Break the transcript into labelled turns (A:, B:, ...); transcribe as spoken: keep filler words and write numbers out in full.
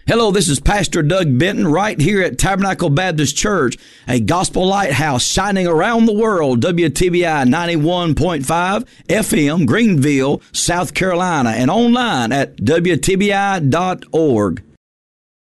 A: Hello, this is Pastor Doug Benton right here at Tabernacle Baptist Church, a gospel lighthouse shining around the world. W T B I ninety-one point five F M, Greenville, South Carolina, and online at W T B I dot org.